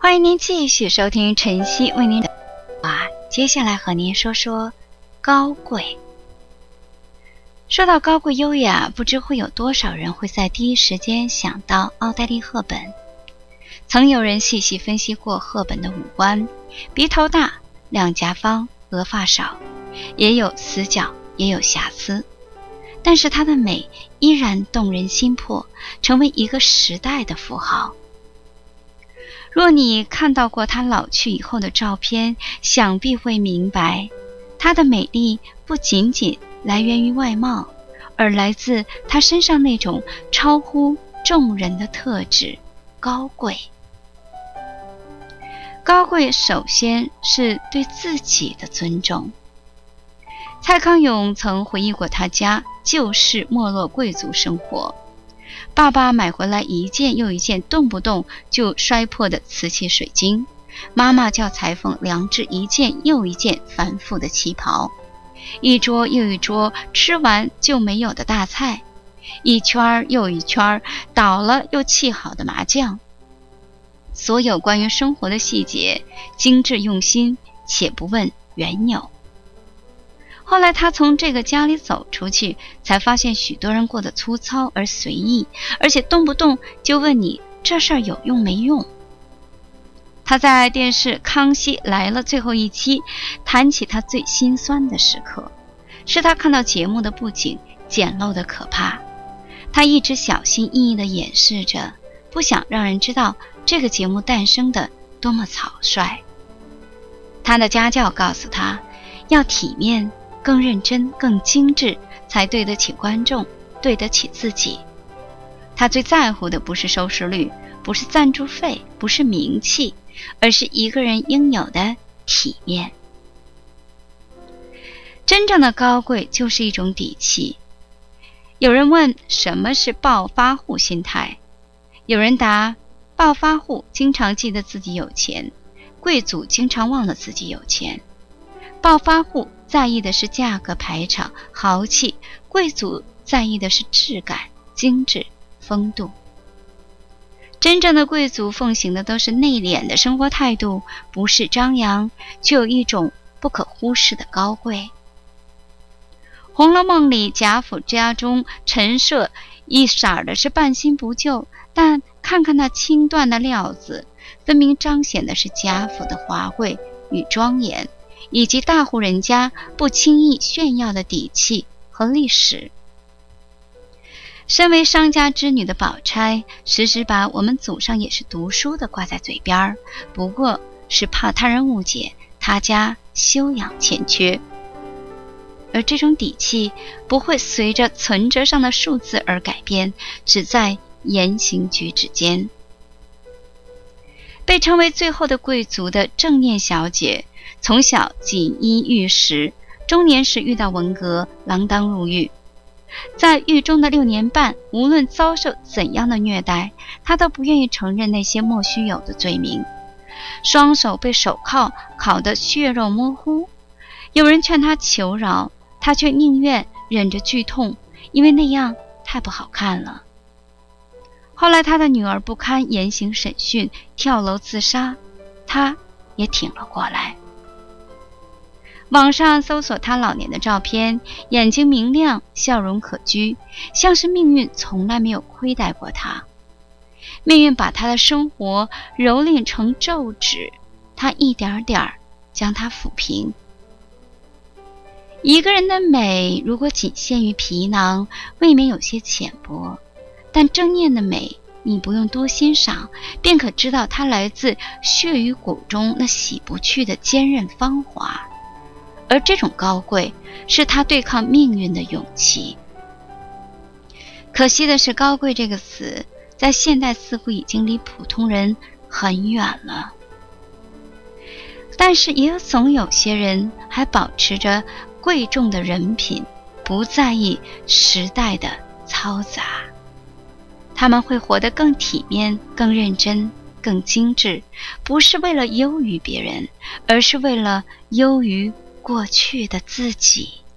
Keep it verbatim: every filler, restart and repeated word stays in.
欢迎您继续收听晨曦为您的啊，接下来和您说说高贵。说到高贵优雅，不知会有多少人会在第一时间想到奥黛丽·赫本。曾有人细细分析过赫本的五官，鼻头大，两颊方，额发少，也有死角，也有瑕疵，但是她的美依然动人心魄，成为一个时代的符号。若你看到过她老去以后的照片，想必会明白，她的美丽不仅仅来源于外貌，而来自她身上那种超乎众人的特质——高贵。高贵首先是对自己的尊重。蔡康永曾回忆过他家旧式没落贵族生活，爸爸买回来一件又一件动不动就摔破的瓷器水晶，妈妈叫裁缝量制一件又一件繁复的旗袍，一桌又一桌吃完就没有的大菜，一圈又一圈倒了又沏好的麻酱。所有关于生活的细节精致用心，且不问缘由。后来他从这个家里走出去，才发现许多人过得粗糙而随意，而且动不动就问你这事儿有用没用。他在电视《康熙来了》最后一期谈起他最心酸的时刻，是他看到节目的布景简陋的可怕，他一直小心翼翼地掩饰着，不想让人知道这个节目诞生的多么草率。他的家教告诉他，要体面，更认真，更精致，才对得起观众，对得起自己。他最在乎的不是收视率，不是赞助费，不是名气，而是一个人应有的体面。真正的高贵就是一种底气。有人问什么是暴发户心态，有人答，暴发户经常记得自己有钱，贵族经常忘了自己有钱。暴发户在意的是价格排场豪气，贵族在意的是质感精致风度。真正的贵族奉行的都是内敛的生活态度，不是张扬，却有一种不可忽视的高贵。红楼梦里贾府家中陈设一色的是半新不旧，但看看那轻缎的料子，分明彰显的是贾府的华贵与庄严，以及大户人家不轻易炫耀的底气和历史。身为商家之女的宝钗，时时把我们祖上也是读书的挂在嘴边，不过是怕他人误解他家修养欠缺。而这种底气不会随着存折上的数字而改变，只在言行举止间。被称为最后的贵族的正念小姐，从小锦衣玉食，中年时遇到文革，锒铛入狱。在狱中的六年半，无论遭受怎样的虐待，她都不愿意承认那些莫须有的罪名，双手被手铐铐得血肉模糊。有人劝她求饶，她却宁愿忍着剧痛，因为那样太不好看了。后来她的女儿不堪严刑审讯，跳楼自杀，她也挺了过来。网上搜索她老年的照片，眼睛明亮，笑容可掬，像是命运从来没有亏待过她。命运把她的生活蹂躏成皱纸，她一点点将它抚平。一个人的美如果仅限于皮囊，未免有些浅薄，但正念的美你不用多欣赏，便可知道它来自血与骨中那洗不去的坚韧芳华。而这种高贵是他对抗命运的勇气。可惜的是，高贵这个词在现代似乎已经离普通人很远了。但是也有总有些人还保持着贵重的人品，不在意时代的嘈杂。他们会活得更体面，更认真，更精致，不是为了优于别人，而是为了优于过去的自己。